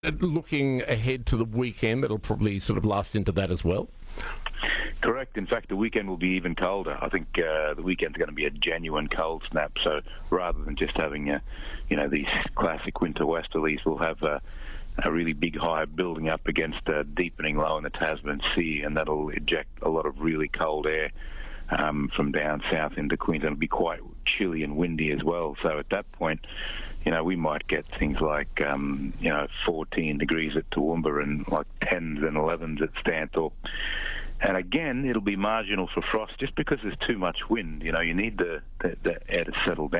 looking ahead to the weekend, it'll probably sort of last into that as well. Correct. In fact, the weekend will be even colder. I think the weekend's going to be a genuine cold snap. So rather than just having, these classic winter westerlies, we'll have a really big high building up against a deepening low in the Tasman Sea, and that'll eject a lot of really cold air from down south into Queensland. It'll be quite chilly and windy as well. So at that point, we might get things like, 14 degrees at Toowoomba and like 10s and 11s at Stanthorpe. And again, it'll be marginal for frost just because there's too much wind. You need the air to settle down.